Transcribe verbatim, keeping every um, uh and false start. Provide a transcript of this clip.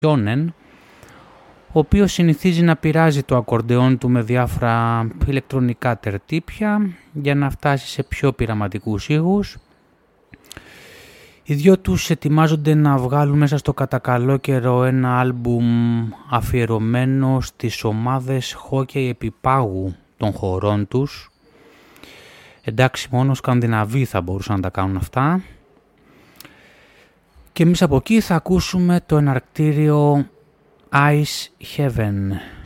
Κιόνεν, ο οποίος συνηθίζει να πειράζει το ακορντεόν του με διάφορα ηλεκτρονικά τερτύπια για να φτάσει σε πιο πειραματικούς ήχους. Οι δυο τους ετοιμάζονται να βγάλουν μέσα στο κατά καλό καιρό ένα άλμπουμ αφιερωμένο στις ομάδες χόκκεϊ επιπάγου των χωρών τους. Εντάξει, μόνο Σκανδιναβοί θα μπορούσαν να τα κάνουν αυτά. Και εμείς από εκεί θα ακούσουμε το εναρκτήριο Ice Heaven.